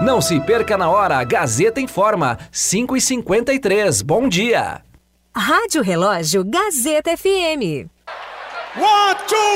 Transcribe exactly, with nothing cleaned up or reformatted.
Não se perca na hora, Gazeta Informa, cinco e cinquenta e três. Bom dia. Rádio Relógio Gazeta F M. One, two,